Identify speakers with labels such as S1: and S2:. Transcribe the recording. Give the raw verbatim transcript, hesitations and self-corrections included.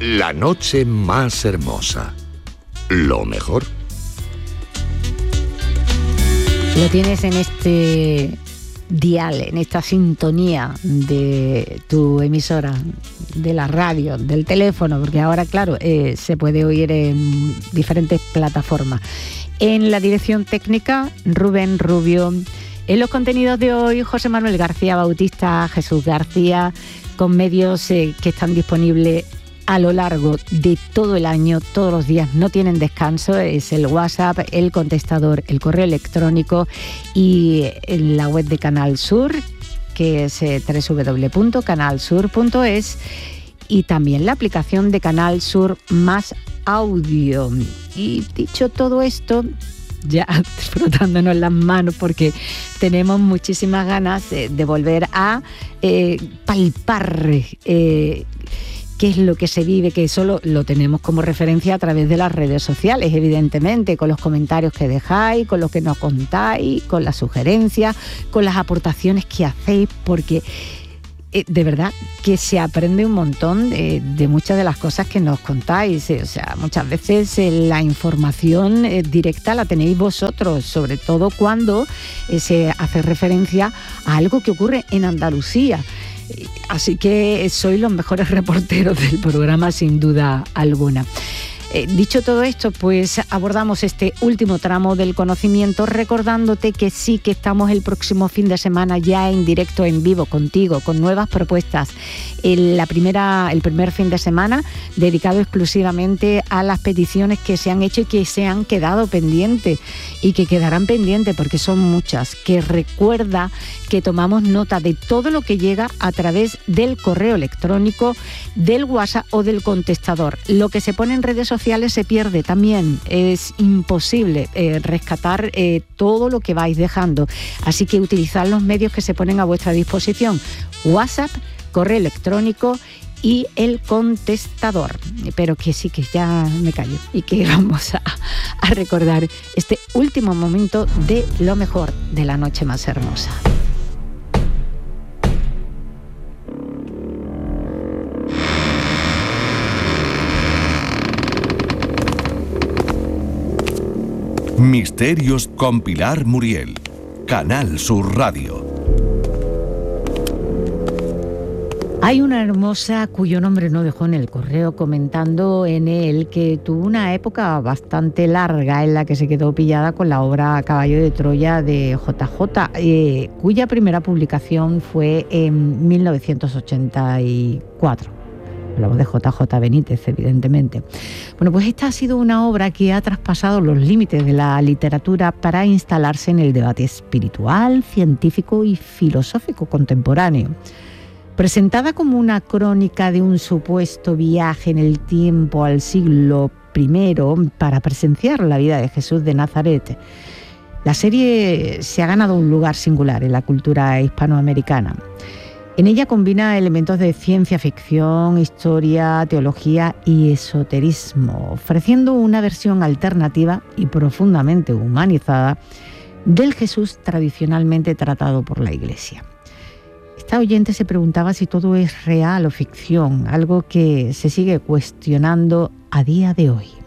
S1: La noche más hermosa. Lo mejor.
S2: Lo tienes en este dial, en esta sintonía de tu emisora, de la radio, del teléfono, porque ahora, claro, eh, se puede oír en diferentes plataformas. En la dirección técnica, Rubén Rubio. En los contenidos de hoy, José Manuel García Bautista, Jesús García, con medios eh, que están disponibles a lo largo de todo el año, todos los días, no tienen descanso. Es el WhatsApp, el contestador, el correo electrónico y la web de Canal Sur, que es eh, doble u doble u doble u punto canal sur punto es, y también la aplicación de Canal Sur Más Audio. Y dicho todo esto, ya frotándonos las manos porque tenemos muchísimas ganas eh, de volver a eh, palpar eh, qué es lo que se vive, que solo lo tenemos como referencia a través de las redes sociales, evidentemente, con los comentarios que dejáis, con lo que nos contáis, con las sugerencias, con las aportaciones que hacéis, porque eh, de verdad que se aprende un montón de, de muchas de las cosas que nos contáis. Eh, o sea, muchas veces eh, la información eh, directa la tenéis vosotros, sobre todo cuando eh, se hace referencia a algo que ocurre en Andalucía. Así que sois los mejores reporteros del programa, sin duda alguna. Eh, dicho todo esto, pues abordamos este último tramo del conocimiento, recordándote que sí que estamos el próximo fin de semana ya en directo, en vivo, contigo, con nuevas propuestas. El, la primera, el primer fin de semana dedicado exclusivamente a las peticiones que se han hecho y que se han quedado pendientes y que quedarán pendientes porque son muchas. Que recuerda que tomamos nota de todo lo que llega a través del correo electrónico, del WhatsApp o del contestador. Lo que se pone en redes sociales se pierde también, es imposible eh, rescatar eh, todo lo que vais dejando, así que utilizad los medios que se ponen a vuestra disposición: WhatsApp, correo electrónico y el contestador. Pero que sí, que ya me callo y que vamos a, a recordar este último momento de lo mejor de la noche más hermosa.
S1: Misterios con Pilar Muriel. Canal Sur Radio.
S2: Hay una hermosa cuyo nombre no dejó en el correo, comentando en él que tuvo una época bastante larga en la que se quedó pillada con la obra Caballo de Troya de J J, eh, cuya primera publicación fue en mil novecientos ochenta y cuatro. Hablamos de J J Benítez, evidentemente. Bueno, pues esta ha sido una obra que ha traspasado los límites de la literatura para instalarse en el debate espiritual, científico y filosófico contemporáneo. Presentada como una crónica de un supuesto viaje en el tiempo al siglo primero para presenciar la vida de Jesús de Nazaret, la serie se ha ganado un lugar singular en la cultura hispanoamericana. En ella combina elementos de ciencia ficción, historia, teología y esoterismo, ofreciendo una versión alternativa y profundamente humanizada del Jesús tradicionalmente tratado por la Iglesia. Esta oyente se preguntaba si todo es real o ficción, algo que se sigue cuestionando a día de hoy.